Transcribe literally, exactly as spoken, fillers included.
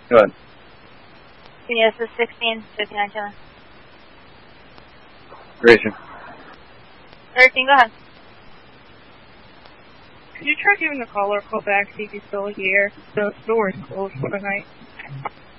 Go ahead. Yes, it's sixteen fifty-nine ten. Grayson. thirteen, go ahead. Could you try giving the caller a call back, see if he's still here? The store is closed for the night.